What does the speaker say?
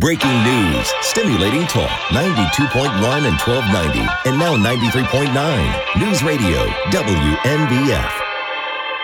Breaking news, stimulating talk, 92.1 and 1290, and now 93.9. News Radio, WNBF.